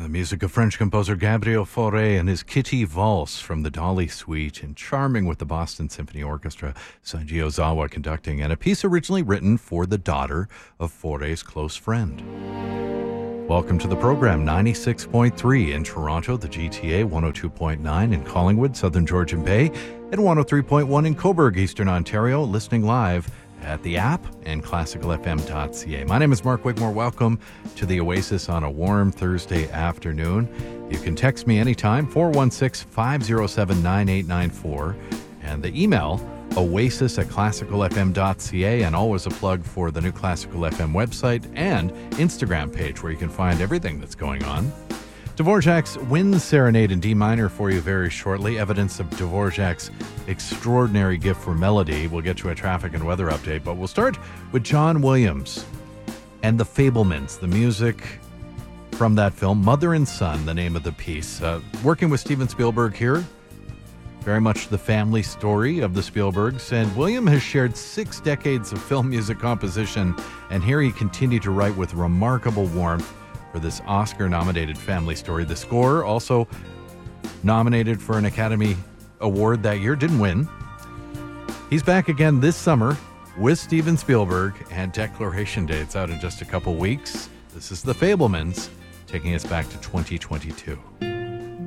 The music of French composer Gabriel Fauré and his Kitty Valse from the Dolly Suite, and Charming with the Boston Symphony Orchestra, Seiji Ozawa conducting, and a piece originally written for the daughter of Fauré's close friend. Welcome to the program. 96.3 in Toronto, the GTA, 102.9 in Collingwood, Southern Georgian Bay, and 103.1 in Cobourg, Eastern Ontario, listening live at the app and classicalfm.ca. My name is Mark Wigmore. Welcome to the Oasis on a warm Thursday afternoon. You can text me anytime, 416-507-9894, and the email, oasis@classicalfm.ca, and always a plug for the new Classical FM website and Instagram page where you can find everything that's going on. Dvorak's Wind Serenade in D minor for you very shortly. Evidence of Dvorak's extraordinary gift for melody. We'll get to a traffic and weather update, but we'll start with John Williams and The Fabelmans, the music from that film, Mother and Son, the name of the piece. Working with Steven Spielberg here, very much the family story of the Spielbergs, and William has shared 6 decades of film music composition, and here he continued to write with remarkable warmth for this Oscar-nominated family story. The score, also nominated for an Academy Award that year, didn't win. He's back again this summer with Steven Spielberg, and Declaration Day. It's out in just a couple weeks. This is The Fabelmans, taking us back to 2022.